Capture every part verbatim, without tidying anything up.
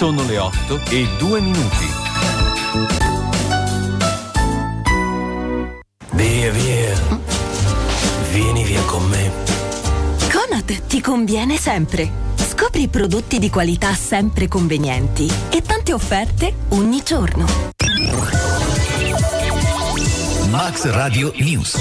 Sono le otto e due minuti. Via, via. Vieni via con me. Conad ti conviene sempre. Scopri prodotti di qualità sempre convenienti e tante offerte ogni giorno. Max Radio News.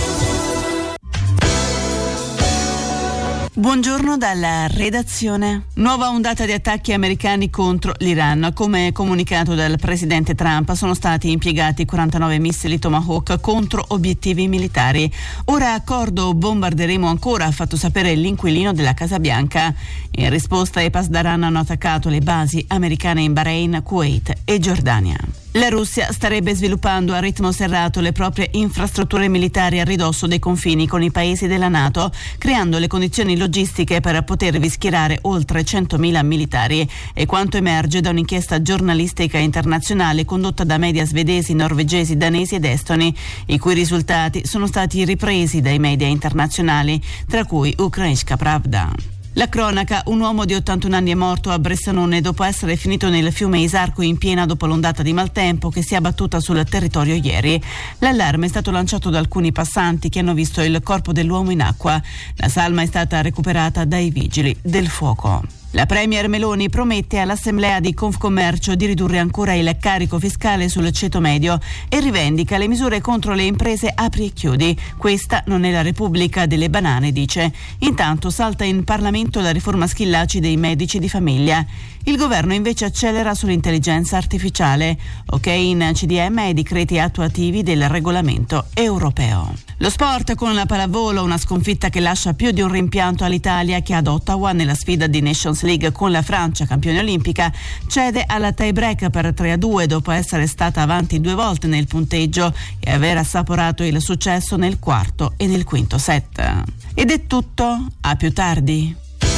Buongiorno dalla redazione. Nuova ondata di attacchi americani contro l'Iran. Come comunicato dal presidente Trump, sono stati impiegati quarantanove missili Tomahawk contro obiettivi militari. Ora accordo, bombarderemo ancora, ha fatto sapere l'inquilino della Casa Bianca. In risposta, i Pasdaran hanno attaccato le basi americane in Bahrain, Kuwait e Giordania. La Russia starebbe sviluppando a ritmo serrato le proprie infrastrutture militari a ridosso dei confini con i paesi della NATO, creando le condizioni logistiche per potervi schierare oltre centomila militari. È quanto emerge da un'inchiesta giornalistica internazionale condotta da media svedesi, norvegesi, danesi ed estoni, i cui risultati sono stati ripresi dai media internazionali, tra cui Ukrainska Pravda. La cronaca: un uomo di ottantuno anni è morto a Bressanone dopo essere finito nel fiume Isarco in piena dopo l'ondata di maltempo che si è abbattuta sul territorio ieri. L'allarme è stato lanciato da alcuni passanti che hanno visto il corpo dell'uomo in acqua. La salma è stata recuperata dai vigili del fuoco. La premier Meloni promette all'assemblea di Confcommercio di ridurre ancora il carico fiscale sul ceto medio e rivendica le misure contro le imprese apri e chiudi. Questa non è la Repubblica delle banane, dice. Intanto salta in Parlamento la riforma Schillaci dei medici di famiglia. Il governo invece accelera sull'intelligenza artificiale. Ok in C D M e i decreti attuativi del regolamento europeo. Lo sport con la pallavolo, una sconfitta che lascia più di un rimpianto all'Italia che ad Ottawa nella sfida di Nations League con la Francia, campione olimpica, cede alla tie break per tre a due dopo essere stata avanti due volte nel punteggio e aver assaporato il successo nel quarto e nel quinto set. Ed è tutto, a più tardi.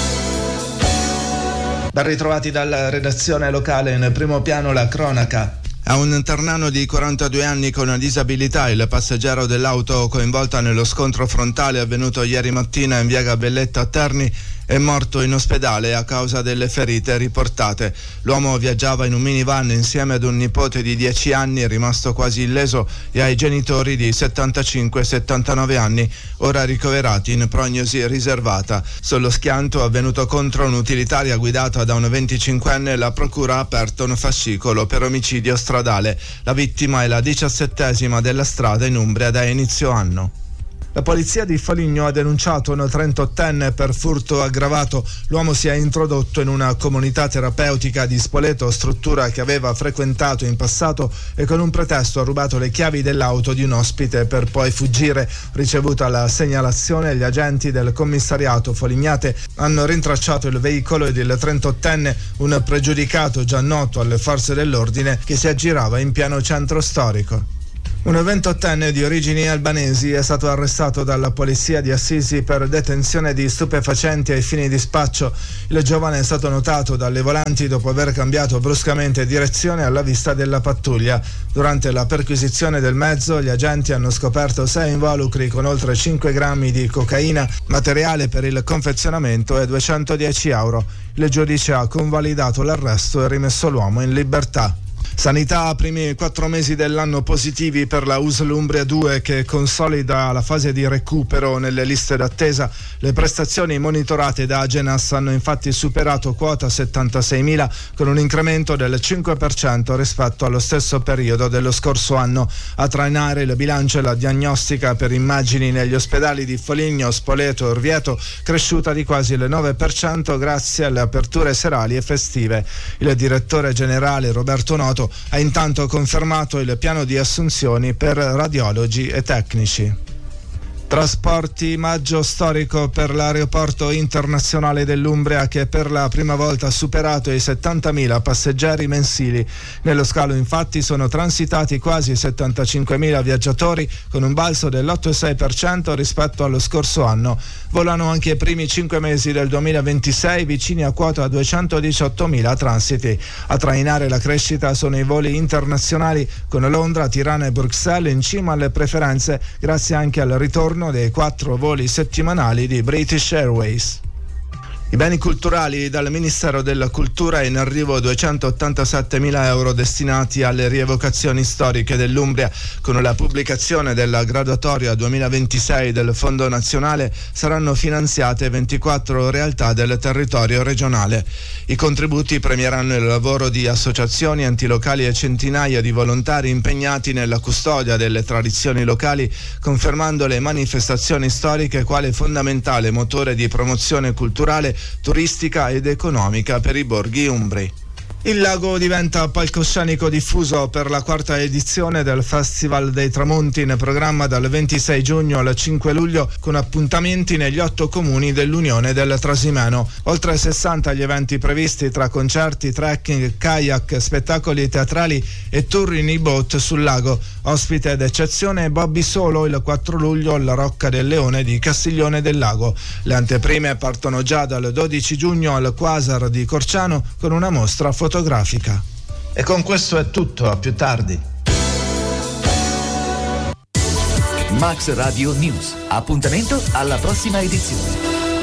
Ben ritrovati dalla redazione locale, in primo piano la cronaca. A un ternano di quarantadue anni con una disabilità, il passeggero dell'auto coinvolta nello scontro frontale avvenuto ieri mattina in via Gabelletta a Terni è morto in ospedale a causa delle ferite riportate. L'uomo viaggiava in un minivan insieme ad un nipote di dieci anni rimasto quasi illeso e ai genitori di settantacinque e settantanove anni, ora ricoverati in prognosi riservata. Sullo schianto avvenuto contro un'utilitaria guidata da un venticinquenne, la procura ha aperto un fascicolo per omicidio stradale. La vittima è la diciassettesima della strada in Umbria da inizio anno. La polizia di Foligno ha denunciato un trentottenne per furto aggravato. L'uomo si è introdotto in una comunità terapeutica di Spoleto, struttura che aveva frequentato in passato, e con un pretesto ha rubato le chiavi dell'auto di un ospite per poi fuggire. Ricevuta la segnalazione, gli agenti del commissariato Folignate hanno rintracciato il veicolo ed il trentottenne, un pregiudicato già noto alle forze dell'ordine che si aggirava in pieno centro storico. Un ventottenne di origini albanesi è stato arrestato dalla polizia di Assisi per detenzione di stupefacenti ai fini di spaccio. Il giovane è stato notato dalle volanti dopo aver cambiato bruscamente direzione alla vista della pattuglia. Durante la perquisizione del mezzo, gli agenti hanno scoperto sei involucri con oltre cinque grammi di cocaina, materiale per il confezionamento e duecentodieci euro. Il giudice ha convalidato l'arresto e rimesso l'uomo in libertà. Sanità, primi quattro mesi dell'anno positivi per la U S L Umbria due, che consolida la fase di recupero nelle liste d'attesa. Le prestazioni monitorate da Agenas hanno infatti superato quota settantaseimila, con un incremento del cinque per cento rispetto allo stesso periodo dello scorso anno. A trainare il bilancio è la diagnostica per immagini negli ospedali di Foligno, Spoleto e Orvieto, cresciuta di quasi il nove per cento grazie alle aperture serali e festive. Il direttore generale Roberto Noto ha intanto confermato il piano di assunzioni per radiologi e tecnici. Trasporti, maggio storico per l'aeroporto internazionale dell'Umbria, che per la prima volta ha superato i settantamila passeggeri mensili. Nello scalo infatti sono transitati quasi settantacinquemila viaggiatori, con un balzo dell'otto virgola sei per cento rispetto allo scorso anno. Volano anche i primi cinque mesi del duemilaventisei, vicini a quota duecentodiciottomila transiti. A trainare la crescita sono i voli internazionali, con Londra, Tirana e Bruxelles in cima alle preferenze, grazie anche al ritorno dei quattro voli settimanali di British Airways. I beni culturali. Dal Ministero della Cultura è in arrivo duecentottantasettemila euro destinati alle rievocazioni storiche dell'Umbria. Con la pubblicazione della graduatoria duemilaventisei del Fondo Nazionale saranno finanziate ventiquattro realtà del territorio regionale. I contributi premieranno il lavoro di associazioni, enti locali e centinaia di volontari impegnati nella custodia delle tradizioni locali, confermando le manifestazioni storiche quale fondamentale motore di promozione culturale, turistica ed economica per i borghi umbri. Il lago diventa palcoscenico diffuso per la quarta edizione del Festival dei Tramonti, in programma dal ventisei giugno al cinque luglio, con appuntamenti negli otto comuni dell'Unione del Trasimeno. Oltre sessanta gli eventi previsti tra concerti, trekking, kayak, spettacoli teatrali e tour in e-boat sul lago. Ospite d'eccezione Bobby Solo il quattro luglio alla Rocca del Leone di Castiglione del Lago. Le anteprime partono già dal dodici giugno al Quasar di Corciano con una mostra fotografica. Fotografica. E con questo è tutto, a più tardi. Max Radio News. Appuntamento alla prossima edizione.